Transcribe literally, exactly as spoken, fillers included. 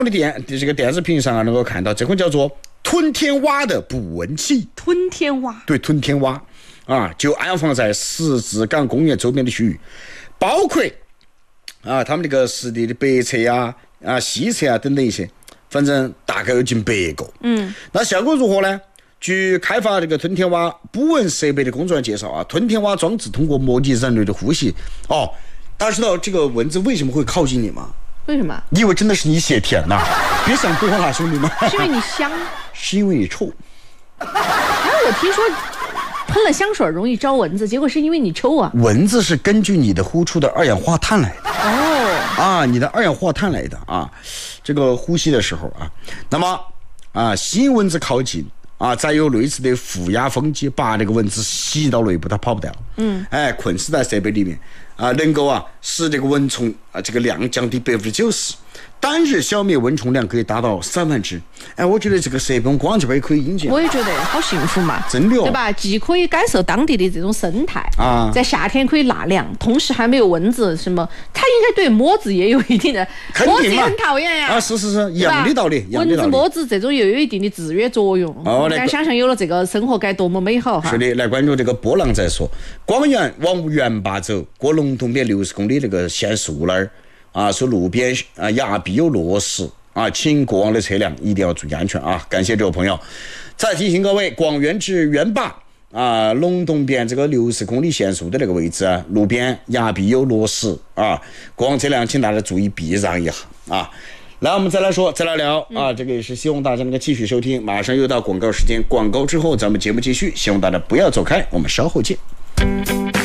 的电这个电视屏上啊，能够看到这款叫做吞天蛙的捕蚊器。 吞天蛙， 对，吞天蛙啊，就安放在石子港公园周边的区域，包括啊他们那个湿地的北侧啊、啊西侧啊等等一些，反正大概有近百个。嗯，那效果如何呢？据开发这个吞天蛙捕蚊设备的工作人员介绍啊，吞天蛙装置通过模拟人类的呼吸。哦，大家知道这个蚊子为什么会靠近你吗？ 为什么？ 你以为真的是你血甜呐、啊？别想多了，兄弟们。 是因为你香？ 是因为你臭。 哎，我听说喷了香水容易招蚊子，结果是因为你臭啊。 蚊子是根据你的呼出的二氧化碳来的。 哦。 啊，你的二氧化碳来的啊，这个呼吸的时候啊，那么啊，吸引蚊子靠近。啊，再有类似的负压风机把那个蚊子吸到内部，它跑不掉。嗯，哎，困死在设备里面啊，能够啊使这个蚊虫啊这个量降低百分之九十，单日消灭蚊虫量可以达到三万只。哎，我觉得这个设备我光这边可以引进。 我也觉得好幸福嘛， 真的哦， 对吧？既可以感受当地的这种生态啊， 在夏天可以纳凉，同时还没有蚊子什么，它应该对墨子也有一定的，墨子也很讨厌呀。 啊，是是是，一样的道理。 蚊子、墨子这种又有一定的制约作用。哦，你敢想象有了这个生活该多么美好哈！ 是的，来关注这个波浪再说。广元往原坝走，过龙洞边六十公里那个限速那儿啊，说路边啊崖壁有落石啊，请过往的车辆一定要注意安全啊！感谢这位朋友。再提醒各位，广元至原坝啊，龙洞边这个六十公里限速的那个位置啊，路边崖壁有落石啊，过往车辆请大家注意避让一下啊。来，我们再来说，再来聊啊！这个也是希望大家能够继续收听。马上又到广告时间，广告之后咱们节目继续，希望大家不要走开，我们稍后见。